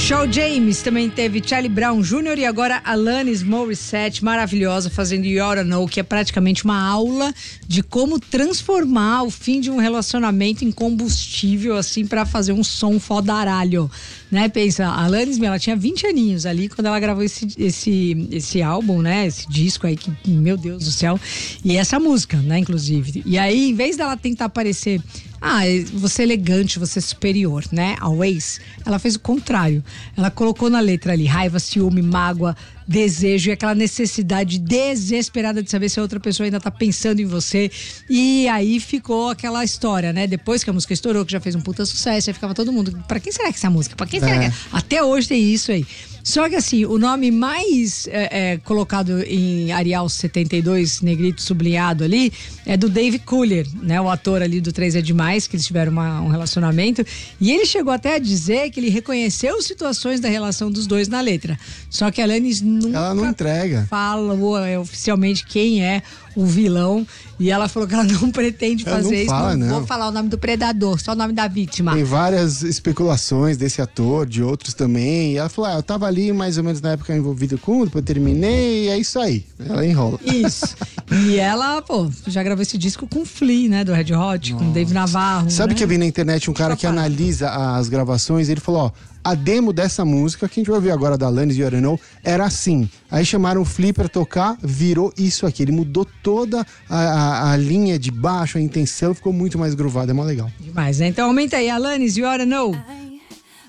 Show James, também teve Charlie Brown Jr. e agora Alanis Morissette, maravilhosa, fazendo You Oughta Know, que é praticamente uma aula de como transformar o fim de um relacionamento em combustível, assim, pra fazer um som fodaralho, né? Pensa, a Alanis, ela tinha 20 aninhos ali quando ela gravou esse álbum, né? Esse disco aí, que, meu Deus do céu, e essa música, né, inclusive. E aí, em vez dela tentar parecer... você é elegante, você é superior, né? A Waze, ela fez o contrário. Ela colocou na letra ali raiva, ciúme, mágoa, desejo e aquela necessidade desesperada de saber se a outra pessoa ainda tá pensando em você. E aí ficou aquela história, né? Depois que a música estourou, que já fez um puta sucesso, aí ficava todo mundo, pra quem será que é essa música? Pra quem será que é? Até hoje tem isso aí. Só que assim, o nome mais colocado em Arial 72, negrito sublinhado ali, é do Dave Coulier, né? O ator ali do 3 é Demais, que eles tiveram um relacionamento. E ele chegou até a dizer que ele reconheceu situações da relação dos dois na letra. Só que a Alanis nunca ela não entrega. Fala oficialmente quem é o vilão. E ela falou que ela não pretende fazer isso. Não vou falar o nome do predador, só o nome da vítima. Tem várias especulações desse ator, de outros também. E ela falou, eu tava ali mais ou menos na época envolvida com, depois eu terminei, e é isso aí. Ela enrola. Isso. E ela, já gravou esse disco com o Flea, né, do Red Hot, com o Dave Navarro. Sabe, né? que eu vi na internet um cara que analisa as gravações, ele falou, a demo dessa música, que a gente vai ouvir agora da Alanis, You Oughta Know, era assim. Aí chamaram o Flea pra tocar, virou isso aqui. Ele mudou toda a linha de baixo, a intenção, ficou muito mais groovada, é mó legal. Demais, né? Então aumenta aí, Alanis, You Oughta Know.